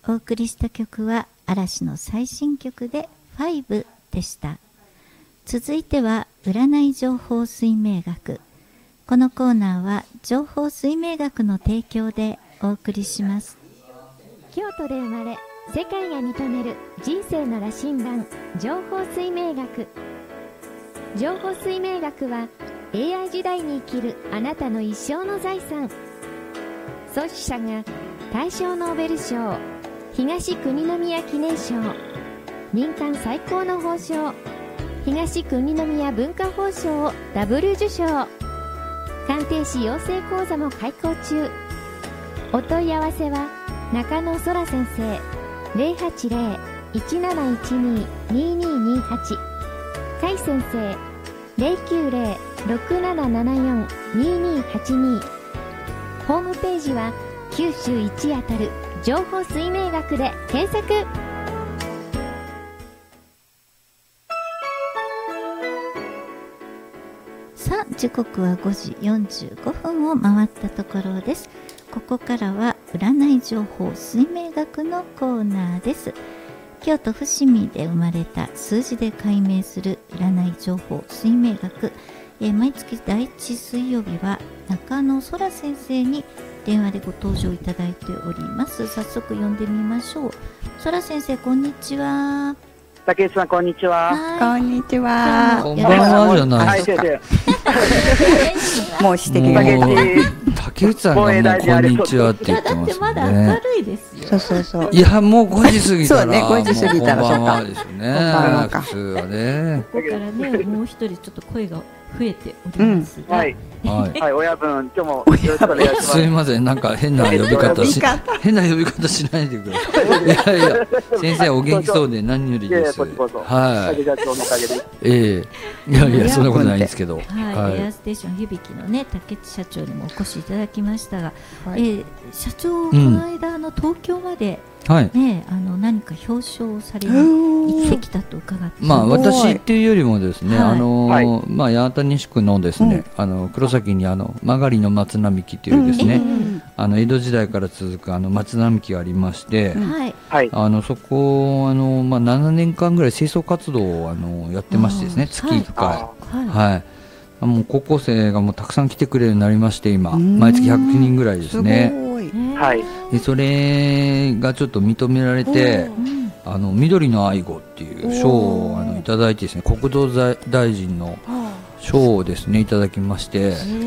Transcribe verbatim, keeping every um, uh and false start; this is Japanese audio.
お送りした曲は嵐の最新曲でファイブでした。続いては占い情報水明学。このコーナーは情報水明学の提供でお送りします。 京都で生まれ、世界が認める人生の羅針盤、情報水明学。情報水明学は エーアイ 時代に生きるあなたの一生の財産。創始者が大正ノーベル賞、東国宮記念賞、民間最高の褒章、東国宮文化褒章をダブル受賞。鑑定士養成講座も開講中。お問い合わせは中野空先生 ゼロはちゼロ いちなないちに にににはち、甲斐先生 ゼロきゅうゼロ ろくななななよん ににはちに。ホームページは九州一当たる情報水明学で検索。 さあ、時刻はごじよんじゅうごふんを回ったところです。ここからは占い情報水明学のコーナーです。京都伏見で生まれた数字で解明する占い情報水明学、えー、毎月だいいち水曜日は中野空先生に電話でご登場いただいております。早速呼んでみましょう。空先生、こんにちは。 竹内さん、こんにちは。 こんにちは。 こんばんはじゃないですか。 もう指摘竹内さんがもうこんにちはって言ってますね。 まだ明るいですよ。 そうそうそう。 いや、もうごじ過ぎたら。 そうね、ごじ過ぎたら。 こんばんはですね。普通はね。 ここからね、もう一人ちょっと声が増えておりますが。 はい。はい、親分、今日もよろしくお願いします。 すみません、なんか変な呼び方し、変な呼び方しないでください。いやいや、先生お元気そうで何よりです。はい。ええ、いやいや、そんなことないんですけど。 はい、エアステーション響のね、竹内社長にもお越しいただきましたが、え、社長、この間の東京まで。はい、ね、あの何か表彰されに行ってきたと伺って、 まあ私っていうよりもですね、はい、あの、はい、まあ八幡西区のですね、うん、あの黒崎にあの曲がりの松並木というですね、うん、あの江戸時代から続くあの松並木がありまして、はい、あのそこあのまあななねんかんぐらい清掃活動をあのやってましてですね、月いっかい、はい、はい、もう高校生がもうたくさん来てくれるようになりまして今毎月ひゃくにんぐらいですね。はい、でそれがちょっと認められて、あの緑の愛護っていう賞をあのいただいてですね、国土大臣の賞をですねいただきまして。